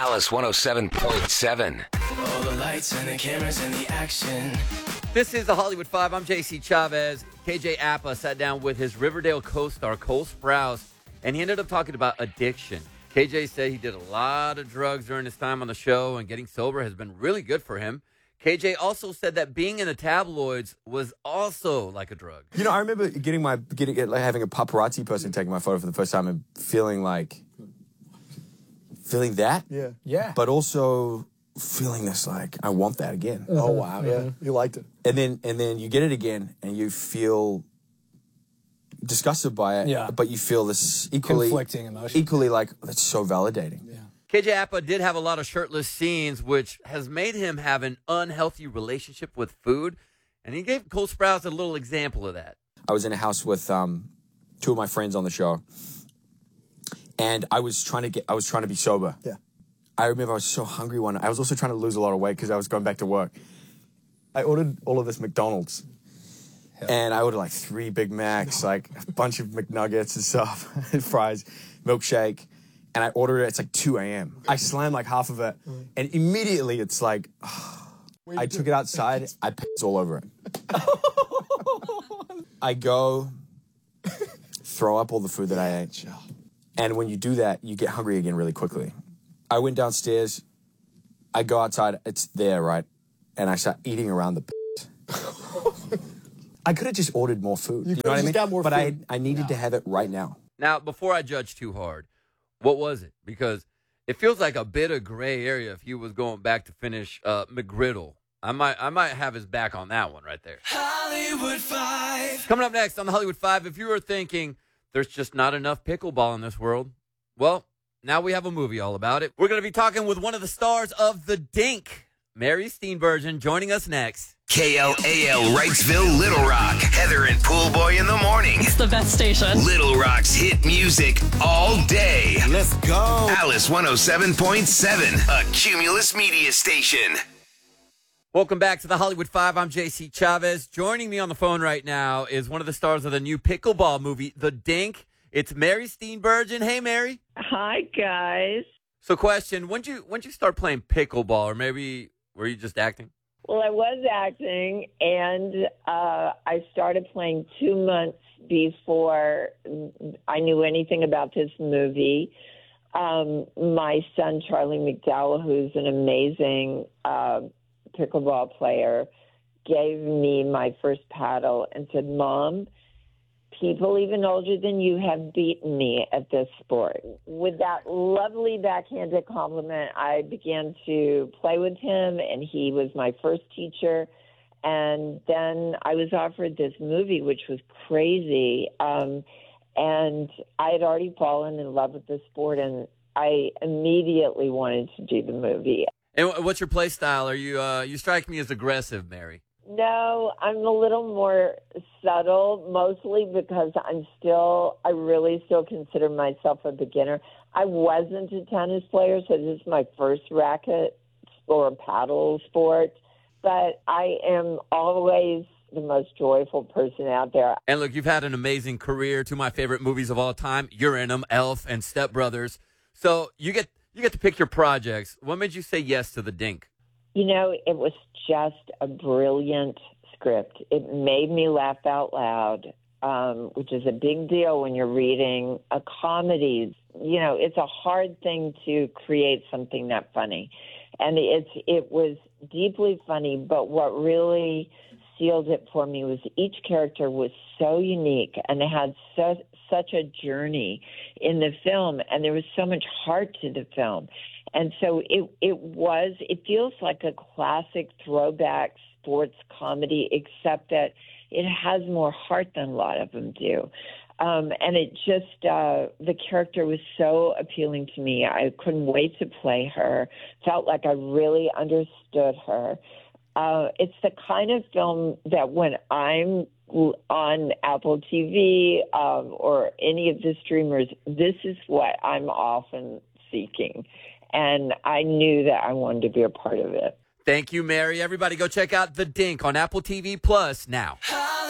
Alice 107.7. All the lights and the cameras and the action. This is the Hollywood Five. I'm JC Chavez. KJ Apa sat down with his Riverdale co-star, Cole Sprouse, and he ended up talking about addiction. KJ said he did a lot of drugs during his time on the show, and getting sober has been really good for him. KJ also said that being in the tabloids was also like a drug. You know, I remember having a paparazzi person taking my photo for the first time and feeling that. Yeah. But also feeling this like, I want that again. Oh, wow. Yeah. You liked it. And then you get it again and you feel disgusted by it. Yeah. But you feel this equally conflicting emotion. Equally like, that's so validating. Yeah. KJ Apa did have a lot of shirtless scenes, which has made him have an unhealthy relationship with food. And he gave Cole Sprouse a little example of that. I was in a house with two of my friends on the show. And I was trying to be sober. Yeah. I remember I was so hungry one night. I was also trying to lose a lot of weight because I was going back to work. I ordered all of this McDonald's. Yeah. And I ordered like 3 Big Macs, like a bunch of McNuggets and stuff, and fries, milkshake. And I ordered it. It's like 2 a.m. I slammed like half of it. And immediately it's like, I took it outside. I pissed all over it. I go throw up all the food that I ate. And when you do that, you get hungry again really quickly. I went downstairs. I go outside. It's there, right? And I start eating around the piss. I could have just ordered more food. You know what I mean? Got more but food. I needed to have it right now. Now, before I judge too hard, what was it? Because it feels like a bit of gray area if he was going back to finish McGriddle. I might have his back on that one right there. Hollywood 5. Coming up next on the Hollywood Five, if you were thinking there's just not enough pickleball in this world, well, now we have a movie all about it. We're going to be talking with one of the stars of The Dink, Mary Steenburgen, joining us next. KLAL Wrightsville, Little Rock. Heather and Poolboy in the morning. It's the best station. Little Rock's hit music all day. Let's go. Alice 107.7, a Cumulus media station. Welcome back to the Hollywood Five. I'm JC Chavez. Joining me on the phone right now is one of the stars of the new pickleball movie, The Dink. It's Mary Steenburgen. Hey, Mary. Hi, guys. So, question: When'd you start playing pickleball, or maybe were you just acting? Well, I was acting, and I started playing 2 months before I knew anything about this movie. My son, Charlie McDowell, who's an amazing pickleball player, gave me my first paddle and said, "Mom, people even older than you have beaten me at this sport." With that lovely backhanded compliment, I began to play with him, and he was my first teacher. And then I was offered this movie, which was crazy. And I had already fallen in love with the sport, and I immediately wanted to do the movie. And what's your play style? Are you strike me as aggressive, Mary? No, I'm a little more subtle, mostly because I really still consider myself a beginner. I wasn't a tennis player, so this is my first racket or paddle sport, but I am always the most joyful person out there. And look, you've had an amazing career. 2 of my favorite movies of all time, you're in them, Elf and Step Brothers. So you get to pick your projects. What made you say yes to The Dink? You know, it was just a brilliant script. It made me laugh out loud, which is a big deal when you're reading a comedy. You know, it's a hard thing to create something that funny. And it was deeply funny, but what really sealed it for me was each character was so unique, and they had such a journey in the film, and there was so much heart to the film. And so it feels like a classic throwback sports comedy, except that it has more heart than a lot of them do. And it just, the character was so appealing to me. I couldn't wait to play her. Felt like I really understood her. It's the kind of film that when I'm on Apple TV or any of the streamers, this is what I'm often seeking. And I knew that I wanted to be a part of it. Thank you, Mary. Everybody go check out The Dink on Apple TV Plus now.